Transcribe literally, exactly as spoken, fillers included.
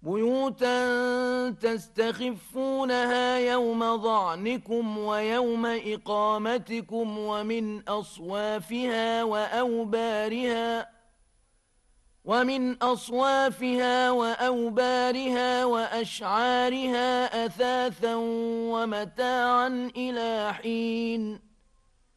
بيوتا تستخفونها يوم ظعنكم ويوم إقامتكم ومن أصوافها وأوبارها ومن أصوافها وأوبارها وأشعارها أثاثا ومتاعا إلى حين